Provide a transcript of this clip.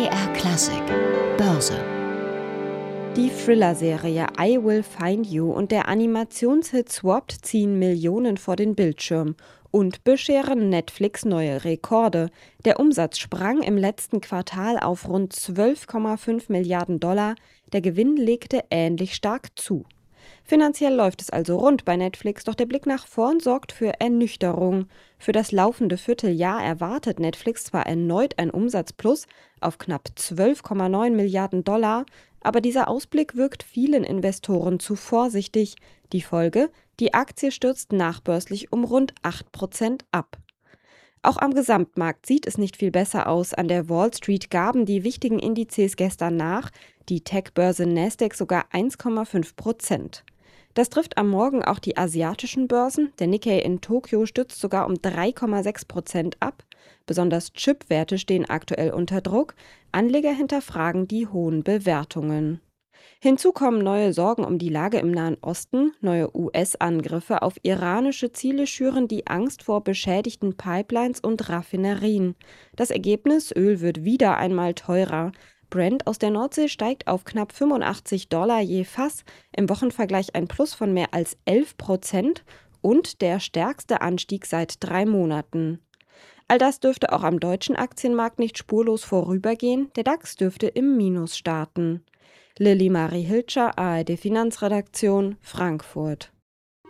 MDR Klassik Börse. Die Thriller-Serie I Will Find You und der Animationshit Swapped ziehen Millionen vor den Bildschirm und bescheren Netflix neue Rekorde. Der Umsatz sprang im letzten Quartal auf rund 12,5 Milliarden $. Der Gewinn legte ähnlich stark zu. Finanziell läuft es also rund bei Netflix, doch der Blick nach vorn sorgt für Ernüchterung. Für das laufende Vierteljahr erwartet Netflix zwar erneut ein Umsatzplus auf knapp 12,9 Milliarden $, aber dieser Ausblick wirkt vielen Investoren zu vorsichtig. Die Folge: Die Aktie stürzt nachbörslich um rund 8% ab. Auch am Gesamtmarkt sieht es nicht viel besser aus. An der Wall Street gaben die wichtigen Indizes gestern nach, die Tech-Börse Nasdaq sogar 1,5%. Das trifft am Morgen auch die asiatischen Börsen. Der Nikkei in Tokio stürzt sogar um 3,6% ab. Besonders Chipwerte stehen aktuell unter Druck. Anleger hinterfragen die hohen Bewertungen. Hinzu kommen neue Sorgen um die Lage im Nahen Osten. Neue US-Angriffe auf iranische Ziele schüren die Angst vor beschädigten Pipelines und Raffinerien. Das Ergebnis: Öl wird wieder einmal teurer. Brent aus der Nordsee steigt auf knapp $85 je Fass, im Wochenvergleich ein Plus von mehr als 11% und der stärkste Anstieg seit 3 Monaten. All das dürfte auch am deutschen Aktienmarkt nicht spurlos vorübergehen. Der DAX dürfte im Minus starten. Lilly Marie Hilscher, ARD Finanzredaktion, Frankfurt.